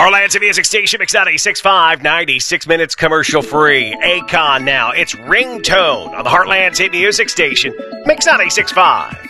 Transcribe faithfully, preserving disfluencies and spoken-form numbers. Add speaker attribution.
Speaker 1: Heartland's Music Station, Mix ninety-six point five, ninety-six minutes commercial free. Akon now. It's Ringtone on the Heartland's Music Station, Mix ninety-six point five.